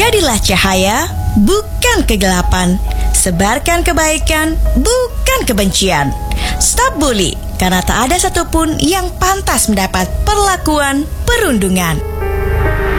Jadilah cahaya, bukan kegelapan. Sebarkan kebaikan, bukan kebencian. Stop bully, karena tak ada satupun yang pantas mendapat perlakuan perundungan.